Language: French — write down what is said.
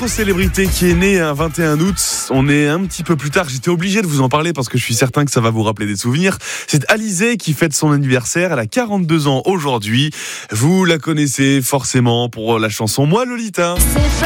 autre célébrité qui est née un 21 août, on est un petit peu plus tard, j'étais obligé de vous en parler parce que je suis certain que ça va vous rappeler des souvenirs. C'est Alizée qui fête son anniversaire, elle a 42 ans aujourd'hui. Vous la connaissez forcément pour la chanson Moi Lolita.